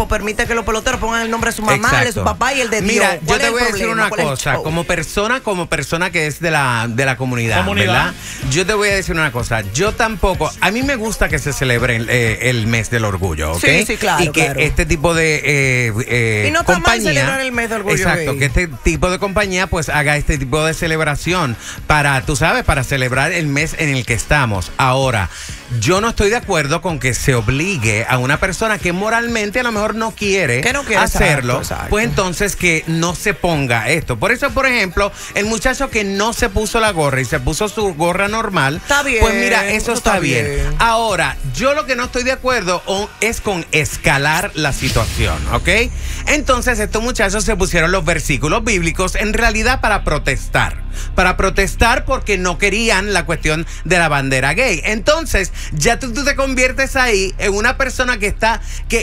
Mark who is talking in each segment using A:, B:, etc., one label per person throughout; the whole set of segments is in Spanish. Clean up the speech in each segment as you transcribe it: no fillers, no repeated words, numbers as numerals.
A: permite que los peloteros pongan el nombre de su mamá, de su papá y el de Dios.
B: Mira, yo te voy a decir una cosa, como persona que es de la comunidad, ¿verdad? Yo te voy a decir una cosa, yo tampoco, a mí me gusta que se celebre el mes del orgullo, ¿ok?
A: Sí, claro.
B: Y que este tipo de
A: y no está mal celebrar el mes del orgullo.
B: Exacto, que este tipo de compañía pues haga este tipo de celebración para, tú sabes, para celebrar el mes en el que estamos. Ahora, yo no estoy de acuerdo con que se obligue a una persona que moralmente a lo mejor no quiere hacerlo, exacto. Pues entonces que no se ponga esto. Por eso, por ejemplo, el muchacho que no se puso la gorra y se puso su gorra normal,
A: está bien,
B: pues mira, eso está bien. Ahora, yo lo que no estoy de acuerdo es con escalar la situación, ¿ok? Entonces estos muchachos se pusieron los versículos bíblicos en realidad para protestar porque no querían la cuestión de la bandera gay. Entonces ya tú te conviertes ahí en una persona que está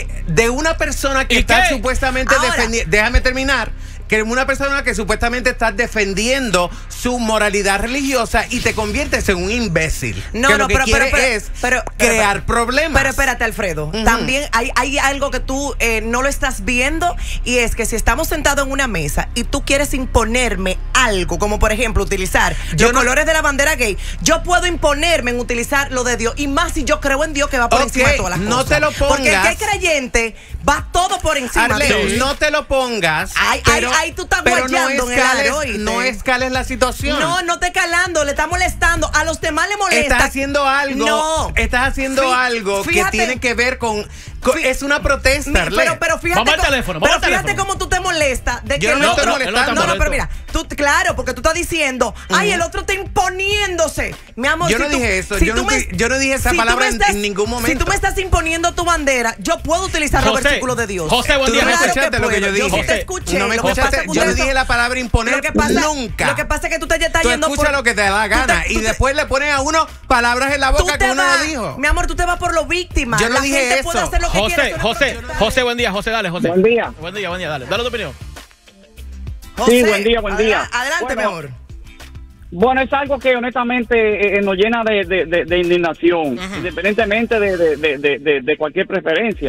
B: supuestamente defendiendo. Déjame terminar. Que una persona que supuestamente está defendiendo su moralidad religiosa y te conviertes en un imbécil. Lo que quiere es crear problemas.
A: Pero espérate, Alfredo. También hay algo que tú no lo estás viendo, y es que si estamos sentados en una mesa y tú quieres imponerme algo, como por ejemplo utilizar los colores de la bandera gay, yo puedo imponerme en utilizar lo de Dios, y más si yo creo en Dios, que va por encima de todas las cosas.
B: No te lo pongas.
A: Porque el que es creyente va todo por encima de Dios.
B: No te lo pongas.
A: Ahí tú estás guayando en el aire.
B: No escales la situación.
A: No te calando, le está molestando. A los demás le molesta.
B: Estás haciendo algo.
A: No.
B: Estás haciendo algo que tiene que ver con es una protesta,
A: pero fíjate.
C: Vamos al teléfono.
A: Pero fíjate cómo tú te molestas de que
B: el otro.
A: No, pero mira, claro, porque tú estás diciendo, ay, el otro está imponiéndose. Mi amor,
B: yo no dije eso. Yo no dije esa palabra en ningún momento.
A: Si tú me estás imponiendo tu bandera, yo puedo utilizar los versículos de Dios.
C: José, buen día.
B: Tú no me escuchaste lo que yo dije.
A: Yo te escuché.
B: No me escuchaste. Yo no dije la palabra imponer nunca.
A: Lo que pasa es que tú te estás yendo por...
B: Tú escuchas lo que te da la gana y después le pones a uno palabras en la boca que uno no dijo.
A: Mi amor, tú te vas por lo víctima.
B: Yo no dije eso.
C: José, buen día. José, dale, José.
D: Buen día,
C: dale tu opinión.
A: José,
D: sí, buen día.
A: Adelante, mejor.
D: Bueno, es algo que honestamente nos llena de indignación, independientemente de cualquier preferencia.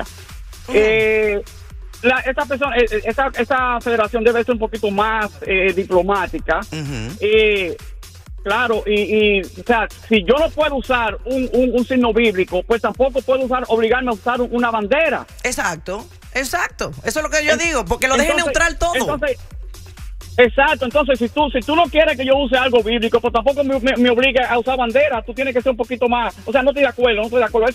D: Esta federación debe ser un poquito más diplomática. Claro, o sea, si yo no puedo usar un signo bíblico, pues tampoco puedo obligarme a usar una bandera.
A: Exacto. Eso es lo que yo digo, porque lo dejen neutral todo.
D: Exacto, entonces si tú no quieres que yo use algo bíblico, pues tampoco me obligue a usar bandera. Tú tienes que ser un poquito más, o sea, no estoy de acuerdo.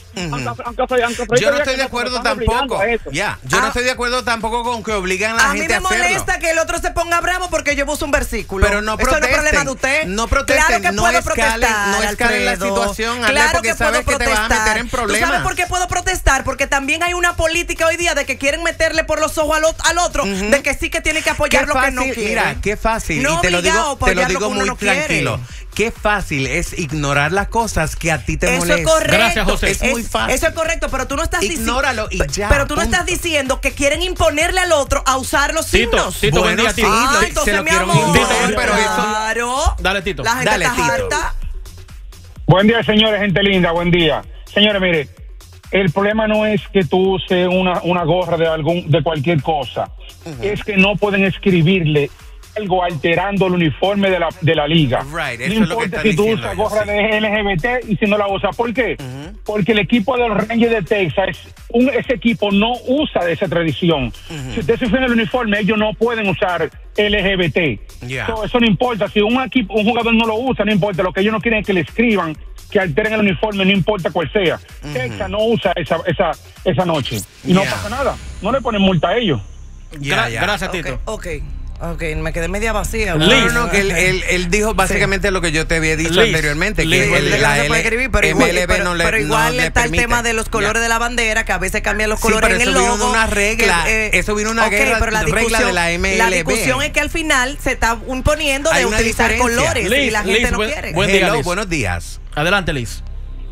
B: Yo no estoy de acuerdo tampoco. Yo no estoy de acuerdo tampoco con que obligan a la gente a hacerlo.
A: A mí me molesta que el otro se ponga bravo porque yo uso un versículo.
B: Pero no protesten.
A: Eso no es problema de usted.
B: No protesten,
A: claro que
B: no
A: puedo
B: escalen la situación,
A: claro
B: porque sabes que te vas a meter en problemas.
A: ¿Tú sabes por qué puedo protestar? Porque también hay una política hoy día de que quieren meterle por los ojos al otro, de que sí que tiene que apoyar lo que no quiere.
B: Mira, qué fácil. Y te lo digo muy tranquilo. Qué fácil es ignorar las cosas que a ti te molestan.
A: Eso es correcto.
C: Gracias, José.
B: Es muy fácil.
A: Eso es correcto, pero tú no estás diciendo.
B: Ignóralo y ya.
A: Pero tú no estás diciendo que quieren imponerle al otro a usar los signos.
C: Tito, buen día, Tito.
A: Entonces, mi amor.
B: Pero
A: claro.
C: Dale, Tito.
A: La gente está harta.
E: Buen día, señores, gente linda, buen día. Señores, mire, el problema no es que tú uses una gorra de cualquier cosa. Es que no pueden escribirle algo alterando el uniforme de la liga.
B: Eso
E: no
B: es lo que
E: importa si tú usas gorra de LGBT y si no la usas. ¿Por qué? Porque el equipo de los Rangers de Texas, ese equipo no usa de esa tradición. Si usted se fija en el uniforme, ellos no pueden usar LGBT. Eso no importa. Si un jugador no lo usa, no importa. Lo que ellos no quieren es que le escriban, que alteren el uniforme, no importa cuál sea. Texas no usa esa noche. Y no pasa nada. No le ponen multa a ellos.
C: Gracias, Tito.
A: Ok, me quedé media vacía.
B: No, que él dijo básicamente lo que yo te había dicho anteriormente, que
A: no se puede escribir, pero igual está el
B: permite.
A: tema de los colores de la bandera, que a veces cambian los colores en el logo.
B: Eso vino de una regla, eso vino una regla de la MLB.
A: La discusión es que al final se está imponiendo de utilizar colores y la gente no quiere.
C: Buen día, Liz.
B: Buenos días.
C: Adelante, Liz.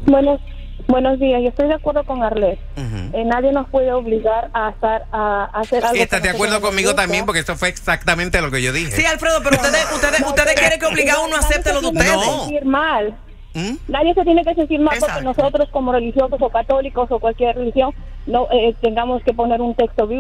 F: Buenos días, yo estoy de acuerdo con Arlet. Nadie nos puede obligar a hacer algo.
B: ¿Estás de acuerdo conmigo también? Porque eso fue exactamente lo que yo dije.
A: Sí, Alfredo, pero ustedes quieren que obligue a uno a acepte lo de ustedes.
F: No. Sentir mal. Nadie se tiene que sentir mal porque nosotros como religiosos o católicos o cualquier religión no tengamos que poner un texto bíblico